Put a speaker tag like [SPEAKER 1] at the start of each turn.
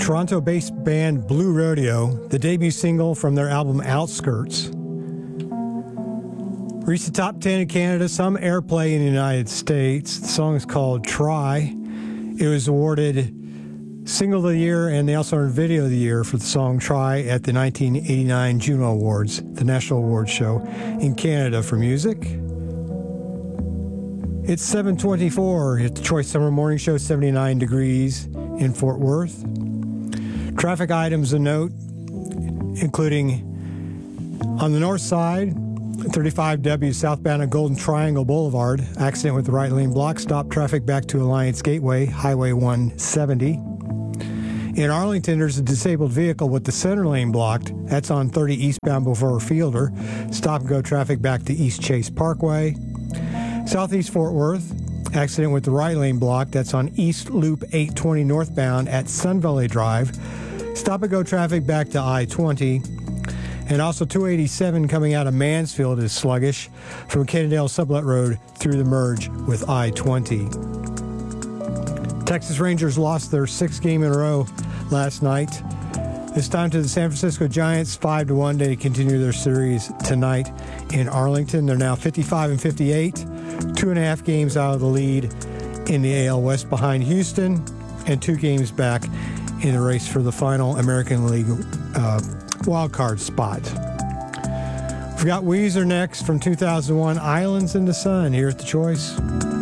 [SPEAKER 1] Toronto-based band Blue Rodeo, the debut single from their album Outskirts. Reached the top 10 in Canada, some airplay in the United States. The song is called Try. It was awarded Single of the Year, and they also earned Video of the Year for the song Try at the 1989 Juno Awards, the national awards show in Canada for music. It's 7:24. It's the Choice Summer Morning Show, 79 degrees in Fort Worth. Traffic items of note, including on the north side, 35W southbound at Golden Triangle Boulevard. Accident with the right lane block. Stop traffic back to Alliance Gateway, Highway 170. In Arlington, there's a disabled vehicle with the center lane blocked. That's on 30 eastbound before Fielder. Stop and go traffic back to East Chase Parkway. Southeast Fort Worth, accident with the right lane blocked. That's on East Loop 820 northbound at Sun Valley Drive. Stop and go traffic back to I-20. And also 287 coming out of Mansfield is sluggish from Kennedale Sublet Road through the merge with I-20. Texas Rangers lost their sixth game in a row last night. This time to the San Francisco Giants, 5-1. They continue their series tonight in Arlington. They're now 55-58, 2.5 games out of the lead in the AL West behind Houston, and 2 games back in the race for the final American League wildcard spot. We've got Weezer next from 2001, Islands in the Sun, here at The Choice.